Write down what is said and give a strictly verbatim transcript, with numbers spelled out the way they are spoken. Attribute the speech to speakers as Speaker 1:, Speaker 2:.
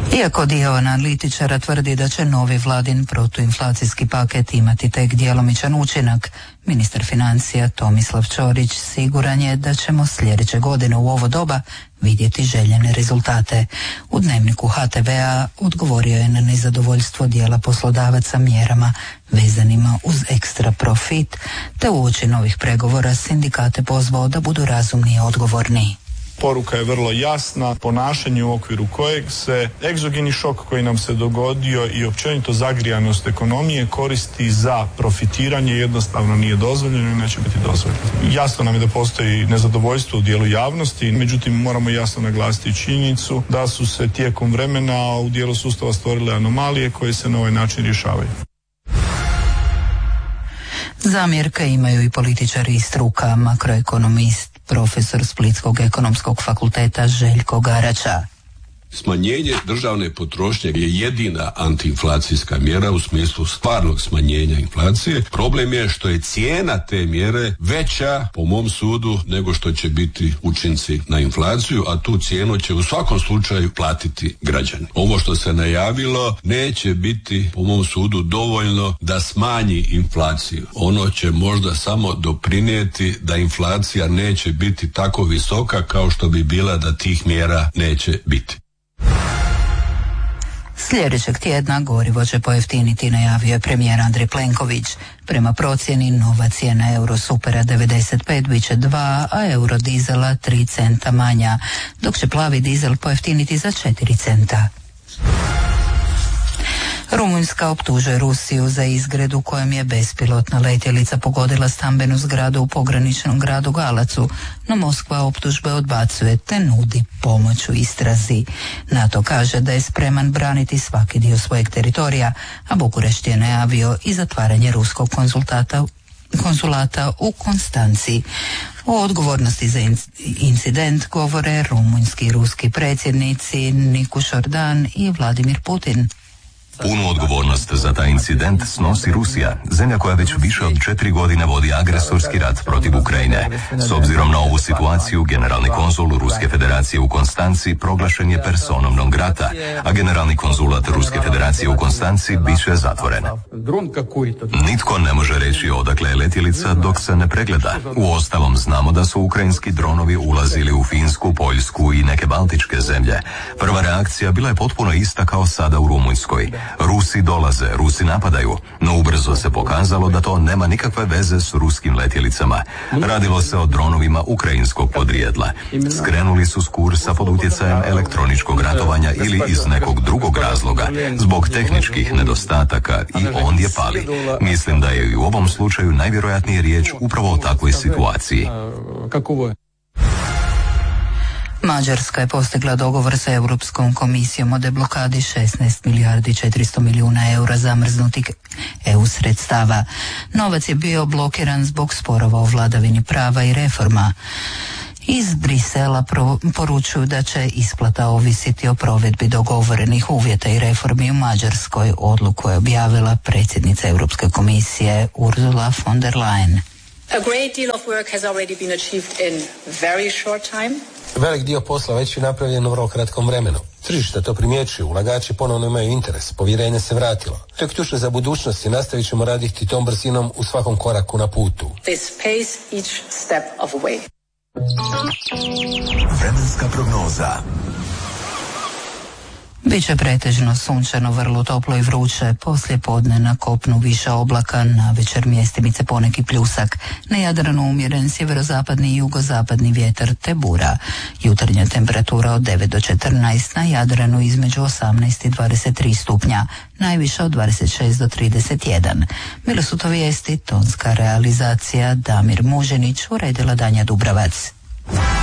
Speaker 1: Iako dio analitičara tvrdi da će novi vladin protuinflacijski paket imati tek djelomičan učinak, ministar financija Tomislav Ćorić siguran je da ćemo sljedeće godine u ovo doba vidjeti željene rezultate. U dnevniku ha te be-a odgovorio je na nezadovoljstvo dijela poslodavaca mjerama vezanima uz ekstra profit, te uoči novih pregovora sindikate pozvao da budu razumni i odgovorni.
Speaker 2: Poruka je vrlo jasna, ponašanje u okviru kojeg se egzogeni šok koji nam se dogodio i općenito zagrijanost ekonomije koristi za profitiranje, jednostavno nije dozvoljeno i neće biti dozvoljeno. Jasno nam je da postoji nezadovoljstvo u dijelu javnosti, međutim moramo jasno naglasiti činjenicu da su se tijekom vremena u dijelu sustava stvorile anomalije koje se na ovaj način rješavaju.
Speaker 1: Zamjerke imaju i političari i struka, makroekonomist, profesor Splitskog ekonomskog fakulteta Željko Garača.
Speaker 3: Smanjenje državne potrošnje je jedina antiinflacijska mjera u smislu stvarnog smanjenja inflacije. Problem je što je cijena te mjere veća, po mom sudu, nego što će biti učinci na inflaciju, a tu cijenu će u svakom slučaju platiti građani. Ovo što se najavilo neće biti, po mom sudu, dovoljno da smanji inflaciju. Ono će možda samo doprinijeti da inflacija neće biti tako visoka kao što bi bila da tih mjera neće biti.
Speaker 1: Sljedećeg tjedna gorivo će pojeftiniti, najavio je premijer Andrej Plenković. Prema procjeni nova cijena Eurosupera devedeset pet bit će dva, a eurodizela tri centa manja, dok će plavi dizel pojeftiniti za četiri centa. Rumunjska optužuje Rusiju za izgred u kojem je bespilotna letjelica pogodila stambenu zgradu u pograničnom gradu Galacu, no Moskva optužbe odbacuje te nudi pomoć u istrazi. NATO kaže da je spreman braniti svaki dio svojeg teritorija, a Bukurešt je najavio i zatvaranje ruskog konzultata konzulata u Konstanciji. O odgovornosti za incident govore rumunjski i ruski predsjednici Nikušor Dan i Vladimir Putin.
Speaker 4: Punu odgovornost za taj incident snosi Rusija, zemlja koja već više od četiri godine vodi agresorski rat protiv Ukrajine. S obzirom na ovu situaciju, generalni konzul Ruske federacije u Konstanci proglašen je personom non grata, a generalni konzulat Ruske federacije u Konstanci bit će zatvoren. Nitko ne može reći odakle je letjelica dok se ne pregleda. Uostalom znamo da su ukrajinski dronovi ulazili u Finsku, Poljsku i neke baltičke zemlje. Prva reakcija bila je potpuno ista kao sada u Rumunjskoj. Rusi dolaze, Rusi napadaju, no ubrzo se pokazalo da to nema nikakve veze s ruskim letjelicama. Radilo se o dronovima ukrajinskog podrijetla. Skrenuli su s kursa pod utjecajem elektroničkog ratovanja ili iz nekog drugog razloga, zbog tehničkih nedostataka, i on je pali. Mislim da je i u ovom slučaju najvjerojatnije riječ upravo o takvoj situaciji.
Speaker 1: Mađarska je postigla dogovor sa Europskom komisijom o deblokadi šesnaest milijardi četiristo milijuna eura zamrznutih E U sredstava. Novac je bio blokiran zbog sporova o vladavini prava i reforma. Iz Brisela pro, poručuju da će isplata ovisiti o provedbi dogovorenih uvjeta i reformi u Mađarskoj. Odluku je objavila predsjednica Europske komisije Ursula von der Leyen.
Speaker 5: A great deal of work has already been achieved in very short time.
Speaker 6: Velik dio posla već je napravljen u vrlo kratkom vremenu. Tržište to primjećuju, ulagači ponovno imaju interes, povjerenje se vratilo. To je ključno za budućnost i nastavit ćemo raditi tom brzinom u svakom koraku na putu.
Speaker 5: This pace each step of the way.
Speaker 4: Vremenska prognoza.
Speaker 1: Biće pretežno sunčano, vrlo toplo i vruće, poslije podne na kopnu više oblaka, na večer mjestimice poneki pljusak, na Jadranu umjeren sjeverozapadni i jugozapadni vjetar te bura. Jutarnja temperatura od devet do četrnaest, na Jadranu između osamnaest i dvadeset tri stupnja, najviša od dvadeset šest do trideset jedan. Bile su to vijesti, tonska realizacija Damir Muženić, uredila Danja Dubravac.